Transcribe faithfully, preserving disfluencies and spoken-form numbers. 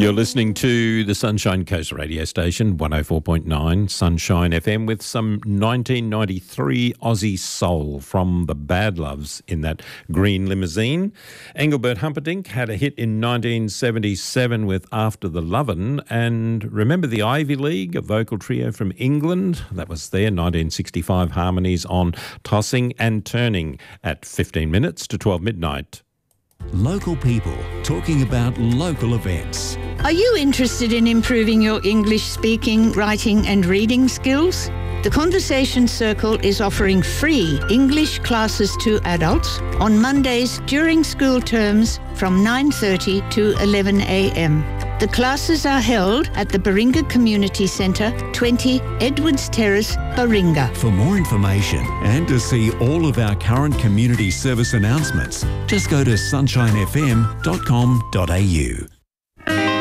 You're listening to the Sunshine Coast radio station, one oh four point nine Sunshine F M, with some nineteen ninety-three Aussie soul from the Bad Loves in that green limousine. Engelbert Humperdinck had a hit in nineteen seventy-seven with After the Lovin', and remember the Ivy League, a vocal trio from England? That was their nineteen sixty-five harmonies on Tossing and Turning at fifteen minutes to twelve midnight. Local people talking about local events. Are you interested in improving your English speaking, writing and reading skills? The Conversation Circle is offering free English classes to adults on Mondays during school terms from nine thirty to eleven a m. The classes are held at the Baringa Community Centre, twenty Edwards Terrace, Baringa. For more information and to see all of our current community service announcements, just go to sunshine f m dot com dot a u.